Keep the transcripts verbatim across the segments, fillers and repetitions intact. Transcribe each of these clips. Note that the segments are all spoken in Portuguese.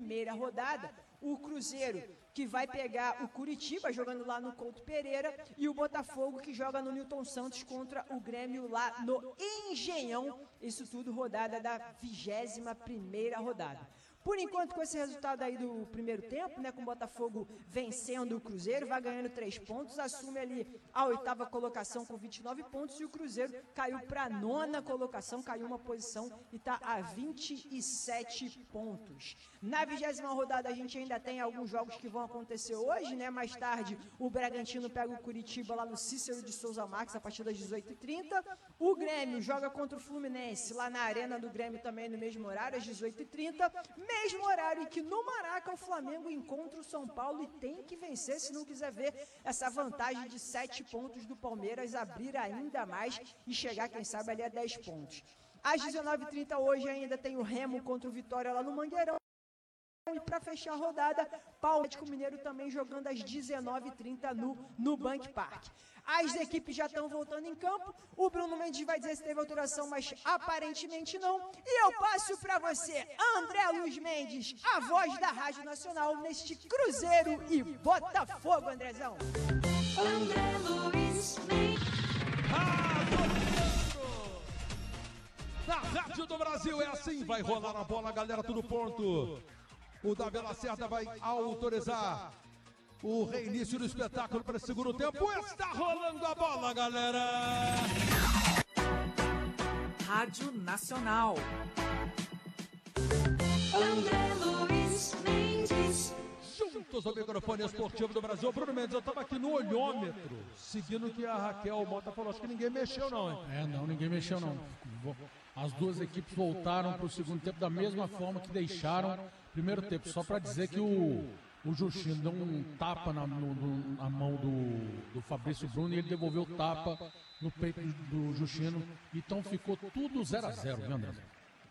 primeira rodada, o Cruzeiro, que vai pegar o Curitiba, jogando lá no Couto Pereira, e o Botafogo, que joga no Newton Santos contra o Grêmio lá no Engenhão. Isso tudo rodada da vigésima primeira rodada. Por enquanto, com esse resultado aí do primeiro tempo, né, com o Botafogo vencendo o Cruzeiro, vai ganhando três pontos, assume ali a oitava colocação com vinte e nove pontos, e o Cruzeiro caiu para a nona colocação, caiu uma posição e está a vinte e sete pontos. Na vigésima rodada, a gente ainda tem alguns jogos que vão acontecer hoje, né? Mais tarde, o Bragantino pega o Curitiba lá no Cícero de Souza Marques, a partir das dezoito e trinta. O Grêmio joga contra o Fluminense, lá na Arena do Grêmio também, no mesmo horário, às dezoito e trinta. Mesmo horário em que no Maraca o Flamengo encontra o São Paulo e tem que vencer se não quiser ver essa vantagem de sete pontos do Palmeiras abrir ainda mais e chegar, quem sabe, ali a dez pontos. Às dezenove e trinta hoje ainda tem o Remo contra o Vitória lá no Mangueirão. E para fechar a rodada, Paulo Atlético Mineiro também jogando às dezenove e trinta no Nubank Park. As equipes já estão voltando em campo. O Bruno Mendes vai dizer se teve alteração, mas aparentemente não. E eu passo para você, André Luiz Mendes, a voz da Rádio Nacional, neste Cruzeiro e Botafogo, Andrezão. André Luiz Mendes. Na Rádio do Brasil é assim, vai rolar a bola, galera, tudo pronto. O Davi Lacerda vai autorizar o reinício do espetáculo para o segundo tempo. Está rolando a bola, galera. Rádio Nacional. André Luiz Mendes. Juntos ao microfone esportivo do Brasil. Bruno Mendes, eu estava aqui no olhômetro, seguindo o que a Raquel Mota falou. Acho que ninguém mexeu, não, hein? É, não, ninguém mexeu, não. As duas equipes voltaram para o segundo tempo da mesma forma que deixaram o primeiro tempo. Só para dizer que o, o Justino deu um tapa na, no, no, na mão do, do Fabrício Bruno e ele devolveu o tapa no peito do Justino. Então ficou tudo zero a zero, viu, André?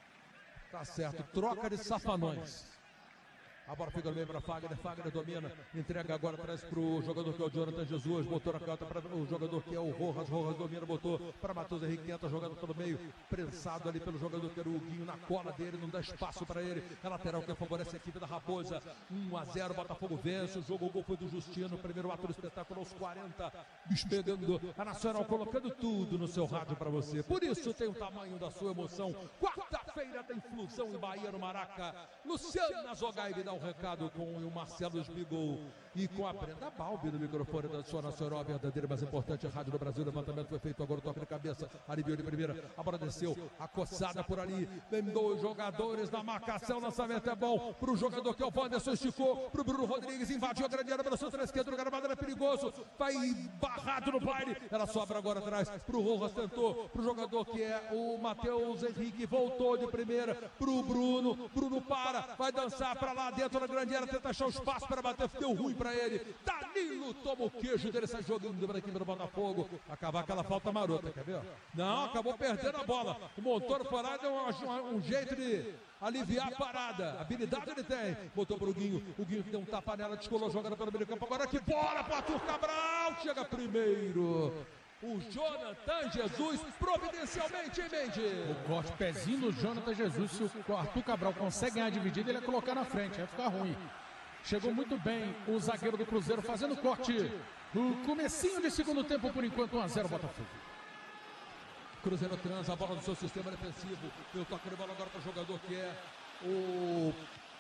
Tá certo, troca de safanões. A bola fica bem para Fagner, Fagner domina, entrega agora, traz para o jogador que é o Jonathan Jesus, botou na canta para o jogador que é o Rojas, Rojas domina, botou para Matheus Henrique, tenta jogando pelo meio, prensado ali pelo jogador que era o Guinho, na cola dele, não dá espaço para ele, é lateral que favorece a equipe da Raposa, um a zero, Botafogo vence, o jogo, o gol foi do Justino, primeiro ato do espetáculo aos quarenta, despegando a Nacional, colocando tudo no seu rádio para você, por isso tem o tamanho da sua emoção. Quarta-feira tem Flusão e Bahia no Maraca, Luciana Zogaib dá um recado com o Marcelo Sbigol e com a Brenda Balbi no microfone da sua Nacional, a verdadeira mais importante rádio do Brasil. Levantamento foi feito agora, o toque de cabeça, aliviou de primeira, a bola desceu, acossada por ali, vem dois jogadores na marcação, lançamento é bom para o jogador que é o Wanderson, esticou para o Bruno Rodrigues, invadiu a grande área pela sua esquerda, o gramado era perigoso, vai barrado no baile, ela sobra agora atrás para o Rojas, tentou para o jogador que é o Matheus Henrique, voltou de primeira para o Bruno, Bruno para, vai dançar para lá dentro na grande área, tenta achar o espaço para bater, deu ruim para ele, Danilo toma o queijo dele, sai jogando para a equipe do Botafogo, acabar aquela falta marota, quer ver? Não, acabou perdendo a bola, o Montoro foi lá e deu um, um jeito de aliviar a parada, habilidade ele tem, botou para o Guinho, o Guinho deu um tapa nela, descolou, jogando pelo meio campo, agora que bola para Arthur Cabral, chega primeiro, o Jonathan Jesus, providencialmente, hein, Mendes? O corte, pezinho do Jonathan Jesus, se o Arthur Cabral consegue ganhar a dividida, ele ia colocar na frente, vai ficar ruim. Chegou muito bem o zagueiro do Cruzeiro fazendo corte. O comecinho de segundo tempo, por enquanto, um a zero Botafogo. Cruzeiro transa a bola do seu sistema defensivo. Eu toco de bola agora para o jogador que é o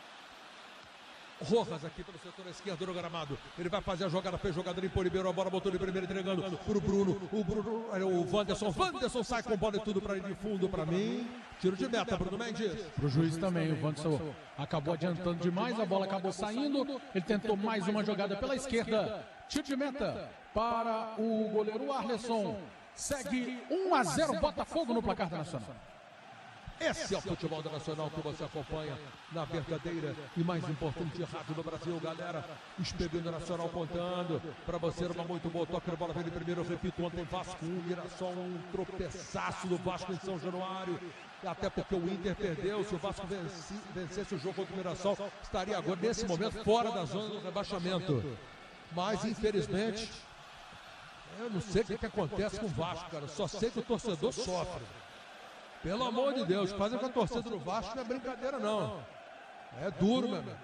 Rojas aqui pelo setor esquerdo do gramado. Ele vai fazer a jogada, fez jogada, limpou, liberou a bola, botou de primeiro, entregando para o Bruno. O Bruno, o Wanderson. Wanderson sai com bola e tudo para ele de fundo para mim. Tiro de meta, Bruno Mendes. Para o juiz também, o Wanderson acabou adiantando demais, a bola acabou saindo. Ele tentou mais uma jogada pela esquerda. Tiro de meta para o goleiro Arleson. Segue um a zero Botafogo no placar da Nacional. Esse é o futebol da Nacional que você acompanha na verdadeira e mais importante rádio do Brasil, galera. Expedindo Nacional contando para você uma muito boa toque de bola. Vem primeiro, eu repito, ontem Vasco um, Mirassol um, tropeçaço do Vasco em São Januário. Até porque o Inter perdeu, se o Vasco venci, vencesse o jogo contra o Mirassol, estaria agora, nesse momento, fora da zona do rebaixamento. Mas, infelizmente, eu não sei o que, que acontece com o Vasco, cara. Só sei que o torcedor sofre. Pelo amor de Deus, fazer com a torcida do Vasco não é brincadeira, não. É duro, meu amigo.